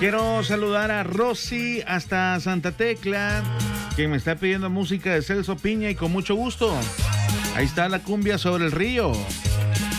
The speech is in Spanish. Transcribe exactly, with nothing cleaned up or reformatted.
Quiero saludar a Rosy hasta Santa Tecla, que me está pidiendo música de Celso Piña y con mucho gusto. Ahí está la cumbia sobre el río.